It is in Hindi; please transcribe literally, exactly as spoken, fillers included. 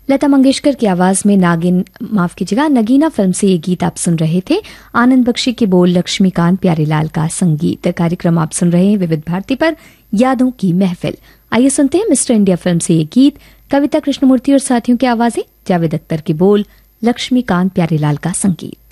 लता मंगेशकर की आवाज में नागिन माफ कीजिएगा नगीना फिल्म से ये गीत आप सुन रहे थे। आनंद बख्शी के बोल, लक्ष्मीकांत प्यारेलाल का संगीत। कार्यक्रम आप सुन रहे हैं विविध भारती पर, यादों की महफिल। आइए सुनते हैं मिस्टर इंडिया फिल्म से ये गीत। कविता कृष्णमूर्ति और साथियों की आवाजें, जावेद अख्तर के बोल, लक्ष्मीकांत प्यारेलाल का संगीत।